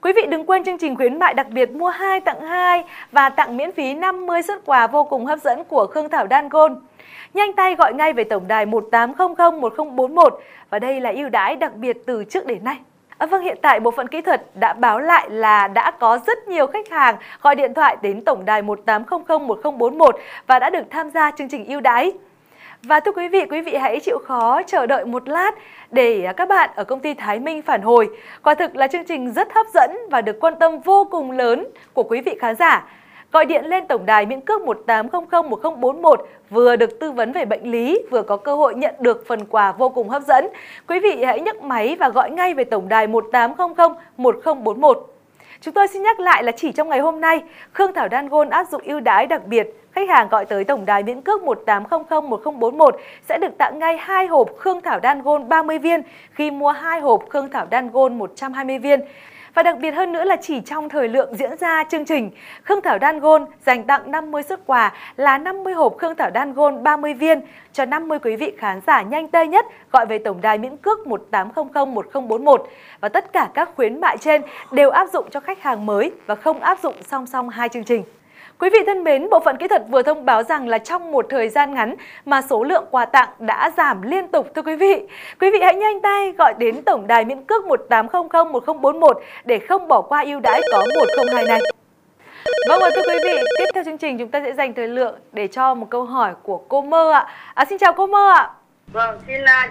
Quý vị đừng quên chương trình khuyến mại đặc biệt mua 2 tặng 2 và tặng miễn phí 50 suất quà vô cùng hấp dẫn của Khương Thảo Đan Gold. Nhanh tay gọi ngay về tổng đài 1800 1041 và đây là ưu đãi đặc biệt từ trước đến nay. Vâng, hiện tại bộ phận kỹ thuật đã báo lại là đã có rất nhiều khách hàng gọi điện thoại đến tổng đài 1800 1041 và đã được tham gia chương trình ưu đãi. Và thưa quý vị hãy chịu khó chờ đợi một lát để các bạn ở công ty Thái Minh phản hồi. Quả thực là chương trình rất hấp dẫn và được quan tâm vô cùng lớn của quý vị khán giả. Gọi điện lên tổng đài miễn cước 1800 1041 vừa được tư vấn về bệnh lý, vừa có cơ hội nhận được phần quà vô cùng hấp dẫn. Quý vị hãy nhấc máy và gọi ngay về tổng đài 1800 1041. Chúng tôi xin nhắc lại là chỉ trong ngày hôm nay, Khương Thảo Đan Gold áp dụng ưu đãi đặc biệt. Khách hàng gọi tới tổng đài miễn cước 1800 1041 sẽ được tặng ngay 2 hộp Khương Thảo Đan Gold 30 viên khi mua 2 hộp Khương Thảo Đan Gold 120 viên. Và đặc biệt hơn nữa là chỉ trong thời lượng diễn ra chương trình, Khương Thảo Đan Gold dành tặng 50 suất quà là 50 hộp Khương Thảo Đan Gold 30 viên cho 50 quý vị khán giả nhanh tay nhất gọi về tổng đài miễn cước 1800 1041. Và tất cả các khuyến mại trên đều áp dụng cho khách hàng mới và không áp dụng song song hai chương trình. Quý vị thân mến, bộ phận kỹ thuật vừa thông báo rằng là trong một thời gian ngắn mà số lượng quà tặng đã giảm liên tục thưa quý vị. Quý vị hãy nhanh tay gọi đến tổng đài miễn cước 1800 1041 để không bỏ qua ưu đãi có 102 này. Vâng, và thưa quý vị, tiếp theo chương trình chúng ta sẽ dành thời lượng để cho một câu hỏi của cô Mơ ạ. Xin chào cô Mơ ạ. Vâng, xin